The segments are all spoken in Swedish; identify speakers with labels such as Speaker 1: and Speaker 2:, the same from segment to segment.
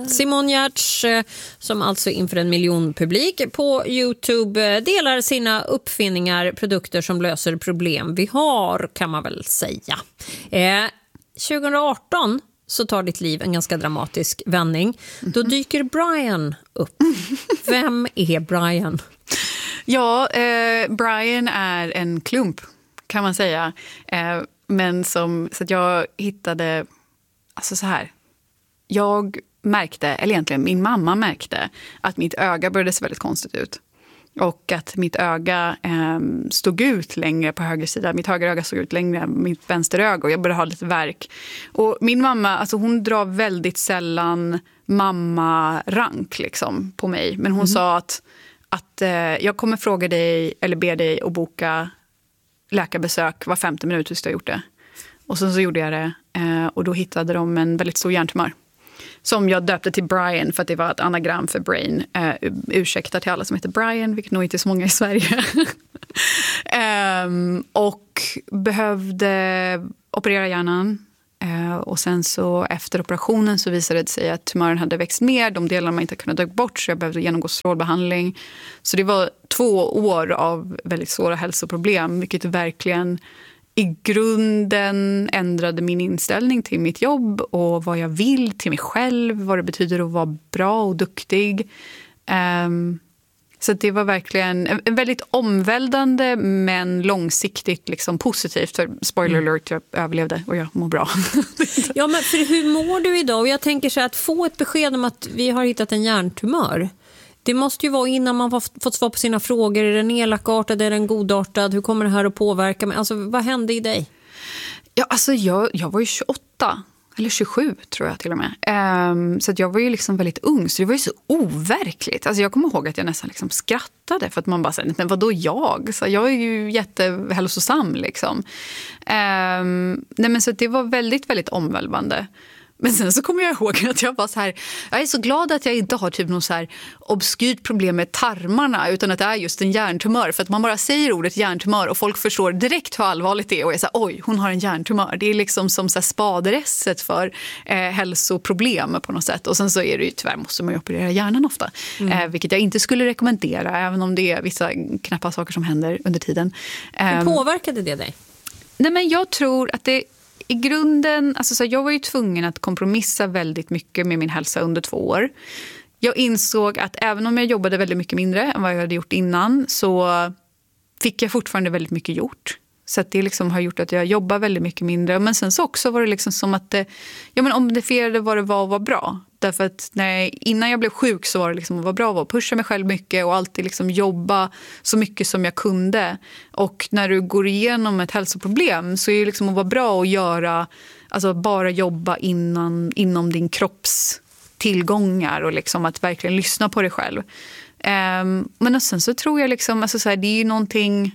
Speaker 1: Simone Giertz, som alltså inför en miljonpublik på YouTube delar sina uppfinningar, produkter som löser problem vi har, kan man väl säga. 2018 så tar ditt liv en ganska dramatisk vändning. Då dyker Brian upp. Vem är Brian?
Speaker 2: Ja, Brian är en klump, kan man säga. Men så att jag hittade, alltså så här. Jag märkte, eller egentligen min mamma märkte, att mitt öga började se väldigt konstigt ut. Och att mitt öga stod ut längre på höger sida. Mitt höger öga stod ut längre än mitt vänster öga. Och jag började ha lite värk. Och min mamma, alltså hon drar väldigt sällan mamma-rank liksom, på mig. Men hon sa att jag kommer fråga dig eller be dig att boka läkarbesök var 50 minuter tills du har gjort det. Och så gjorde jag det. Och då hittade de en väldigt stor hjärntumör. Som jag döpte till Brian för att det var ett anagram för brain. Ursäkta till alla som heter Brian, vilket nog inte är så många i Sverige. Och behövde operera hjärnan. Och sen så efter operationen så visade det sig att tumören hade växt mer. De delarna man inte kunnat ta bort, så jag behövde genomgå strålbehandling. Så det var 2 år av väldigt svåra hälsoproblem, vilket verkligen i grunden ändrade min inställning till mitt jobb och vad jag vill till mig själv, vad det betyder att vara bra och duktig. Så det var verkligen en väldigt omvälvande men långsiktigt liksom positivt. För spoiler alert, jag överlevde och jag mår bra.
Speaker 1: Ja, men för hur mår du idag? Och jag tänker så här, att få ett besked om att vi har hittat en hjärntumör. Det måste ju vara innan man fått svar på sina frågor. Är den elakartad? Är den godartad? Hur kommer det här att påverka mig? Alltså, vad hände i dig?
Speaker 2: Ja, alltså jag var ju 28. Eller 27 tror jag till och med. Så att jag var ju liksom väldigt ung. Så det var ju så overkligt. Alltså jag kommer ihåg att jag nästan liksom skrattade. För att man bara säger, men vadå jag? Så jag är ju jättehälsosam liksom. Nej, men så att det var väldigt, väldigt omvälvande. Men sen så kommer jag ihåg att jag var så här, jag är så glad att jag inte har typ någon så här obskyrt problem med tarmarna, utan att det är just en hjärntumör. För att man bara säger ordet hjärntumör och folk förstår direkt hur allvarligt det är. Och jag säger, oj, hon har en hjärntumör. Det är liksom som så här spaderesset för hälsoproblem på något sätt. Och sen så är det ju, tyvärr måste man ju operera hjärnan ofta. Vilket jag inte skulle rekommendera, även om det är vissa knappa saker som händer under tiden.
Speaker 1: Hur påverkade det dig?
Speaker 2: Nej, men jag tror att det i grunden, alltså så jag var ju tvungen att kompromissa väldigt mycket med min hälsa under 2 år. Jag insåg att även om jag jobbade väldigt mycket mindre än vad jag hade gjort innan, så fick jag fortfarande väldigt mycket gjort. Så att det liksom har gjort att jag jobbar väldigt mycket mindre. Men sen så också var det liksom som att om det firade vad det var att vara bra. Därför att innan jag blev sjuk så var det liksom att vara bra, att pusha mig själv mycket och alltid liksom jobba så mycket som jag kunde. Och när du går igenom ett hälsoproblem så är det liksom att vara bra och göra, alltså bara jobba inom din kropps tillgångar och liksom att verkligen lyssna på dig själv. Men sen så tror jag liksom, alltså så här, det är ju någonting,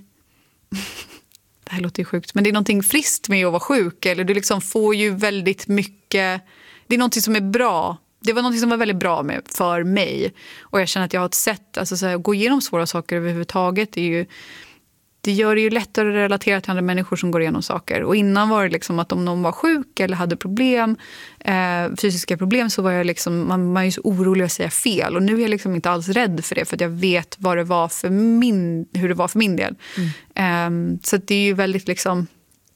Speaker 2: det här låter ju sjukt, men det är någonting friskt med att vara sjuk. Eller du liksom får ju väldigt mycket, det är någonting som är bra. Det var något som var väldigt bra för mig. Och jag känner att jag har ett sätt, alltså så här, att gå igenom svåra saker överhuvudtaget. Det gör det ju lättare att relatera till andra människor som går igenom saker. Och innan var det liksom att om någon var sjuk eller hade problem, fysiska problem, så var jag liksom, man är ju så orolig att säga fel. Och nu är jag liksom inte alls rädd för det, för att jag vet vad det var hur det var för min del. Så det är ju väldigt liksom,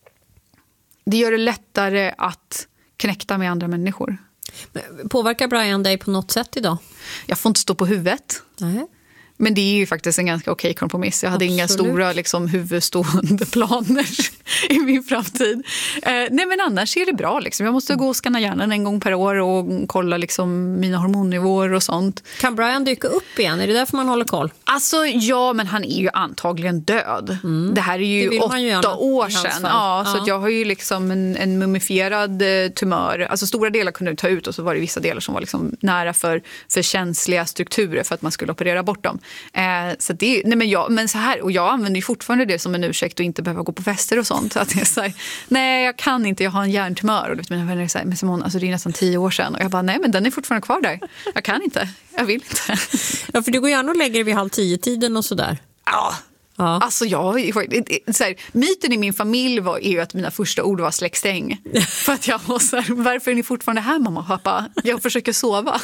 Speaker 2: det gör det lättare att connecta med andra människor.
Speaker 1: Påverkar Brian dig på något sätt idag? Jag
Speaker 2: får inte stå på huvudet.
Speaker 1: Nej.
Speaker 2: Men det är ju faktiskt en ganska okej kompromiss. Jag hade inga stora liksom, huvudstående planer i min framtid. Nej, men annars är det bra. Liksom. Jag måste gå och skanna hjärnan en gång per år och kolla liksom, mina hormonnivåer och sånt.
Speaker 1: Kan Brian dyka upp igen? Är det därför man håller koll?
Speaker 2: Alltså, ja, men han är ju antagligen död. Det här är ju 8 år sedan. Ja, så att jag har ju liksom en mumifierad tumör. Alltså stora delar kunde du ta ut och så var det vissa delar som var liksom nära för känsliga strukturer för att man skulle operera bort dem. Så det, men så här, och jag använder ju fortfarande det som en ursäkt att inte behöva gå på fester och sånt. Att jag säger, nej, jag kan inte, jag har en hjärntumör. Och mina vänner säger, men Simone, alltså det är nästan 10 år sedan. Och jag bara, nej, men den är fortfarande kvar där. Jag kan inte, jag vill inte.
Speaker 1: Ja, för du går gärna och lägger dig vid 9:30-tiden och sådär. Ja.
Speaker 2: Alltså myten i min familj är ju att mina första ord var släckstäng. För att jag var så här, varför är ni fortfarande här mamma och pappa? Jag försöker sova.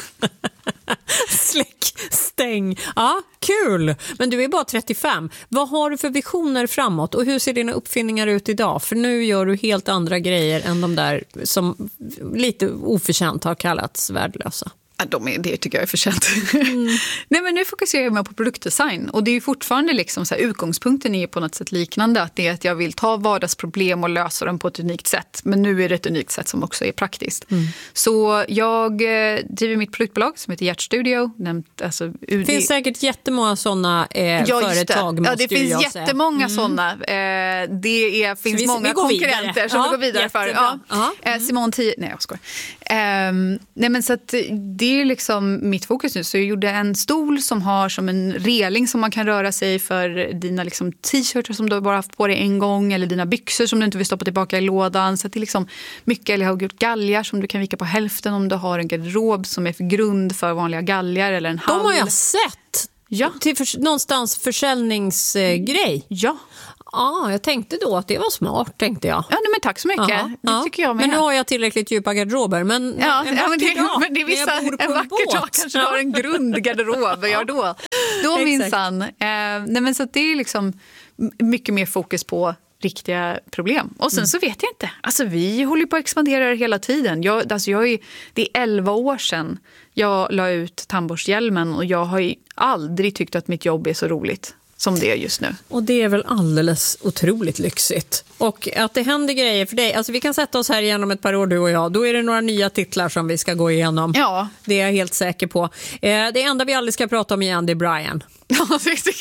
Speaker 1: Släckstäng. Ja, kul. Men du är bara 35. Vad har du för visioner framåt och hur ser dina uppfinningar ut idag? För nu gör du helt andra grejer än de där som lite oförtjänt har kallats värdelösa.
Speaker 2: Det tycker jag är förtjänt. Nej, men nu fokuserar jag mer på produktdesign. Och det är ju fortfarande liksom så här, utgångspunkten är på något sätt liknande. Att det är att jag vill ta vardagsproblem och lösa dem på ett unikt sätt. Men nu är det ett unikt sätt som också är praktiskt. Så jag driver mitt produktbolag som heter Hjärtstudio.
Speaker 1: Det finns säkert jättemånga sådana företag.
Speaker 2: Det finns jättemånga sådana. Det finns många konkurrenter som vi går vidare för. Simon 10. Nej, jag skojar. Nej, men så att det är liksom mitt fokus nu. Så jag gjorde en stol som har som en reling som man kan röra sig för dina liksom t-shirts som du bara haft på dig en gång eller dina byxor som du inte vill stoppa tillbaka i lådan. Så att det är liksom mycket, eller jag har gjort galgar som du kan vika på hälften om du har en garderob som är för grund för vanliga galgar eller en hall.
Speaker 1: De har jag sett.
Speaker 2: Ja.
Speaker 1: Till någonstans försäljningsgrej.
Speaker 2: Ja.
Speaker 1: Ja, jag tänkte då att det var smart, tänkte jag.
Speaker 2: Ja, men tack så mycket. Det tycker jag med.
Speaker 1: Men nu har jag tillräckligt djupa garderober. Men
Speaker 2: det är vissa, en vacker dag kanske du har en grundgarderob. Då minsann. Nej, men så att det är liksom mycket mer fokus på riktiga problem. Och sen så vet jag inte. Alltså vi håller på att expandera hela tiden. Det är 11 år sedan jag la ut tandborsthjälmen och jag har ju aldrig tyckt att mitt jobb är så roligt som det är just nu.
Speaker 1: Och det är väl alldeles otroligt lyxigt. Och att det händer grejer för dig. Alltså vi kan sätta oss här igenom ett par år du och jag. Då är det några nya titlar som vi ska gå igenom.
Speaker 2: Ja.
Speaker 1: Det är jag helt säker på. Det enda vi aldrig ska prata om är Andy Bryan.
Speaker 2: Ja,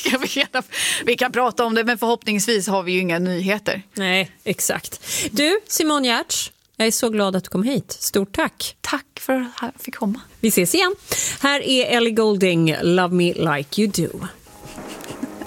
Speaker 2: vi kan prata om det, men förhoppningsvis har vi ju inga nyheter.
Speaker 1: Nej, exakt. Du, Simone Giertz, jag är så glad att du kom hit. Stort tack.
Speaker 2: Tack för att jag fick komma.
Speaker 1: Vi ses igen. Här är Ellie Goulding, Love Me Like You Do.